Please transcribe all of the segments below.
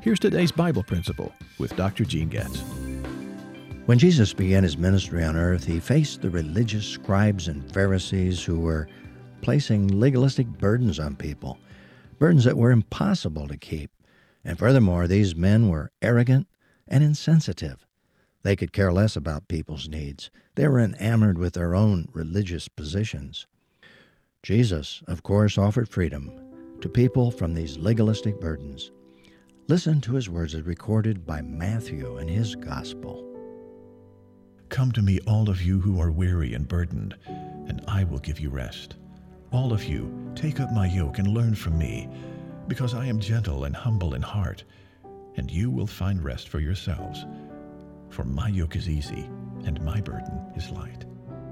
Here's today's Bible principle with Dr. Gene Getz. When Jesus began his ministry on earth, he faced the religious scribes and Pharisees who were placing legalistic burdens on people, burdens that were impossible to keep. And furthermore, these men were arrogant and insensitive. They could care less about people's needs. They were enamored with their own religious positions. Jesus, of course, offered freedom to people from these legalistic burdens. Listen to his words as recorded by Matthew in his gospel. Come to me, all of you who are weary and burdened, and I will give you rest. All of you, take up my yoke and learn from me, because I am gentle and humble in heart, and you will find rest for yourselves. For my yoke is easy, and my burden is light.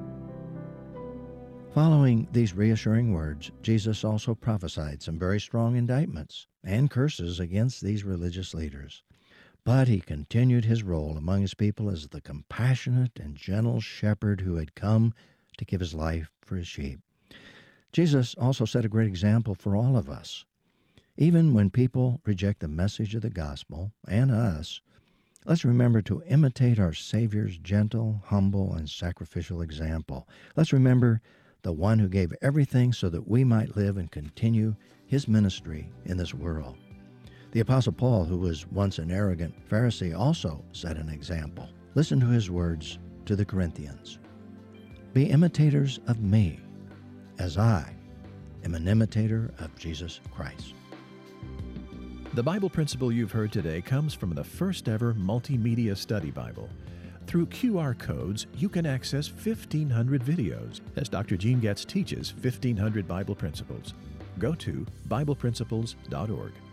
Following these reassuring words, Jesus also prophesied some very strong indictments and curses against these religious leaders. But he continued his role among his people as the compassionate and gentle shepherd who had come to give his life for his sheep. Jesus also set a great example for all of us. Even when people reject the message of the gospel, and us, let's remember to imitate our Savior's gentle, humble, and sacrificial example. Let's remember the one who gave everything so that we might live and continue his ministry in this world. The Apostle Paul, who was once an arrogant Pharisee, also set an example. Listen to his words to the Corinthians. Be imitators of me, as I am an imitator of Jesus Christ. The Bible principle you've heard today comes from the first ever multimedia study Bible. Through QR codes, you can access 1,500 videos as Dr. Gene Getz teaches 1,500 Bible principles. Go to BiblePrinciples.org.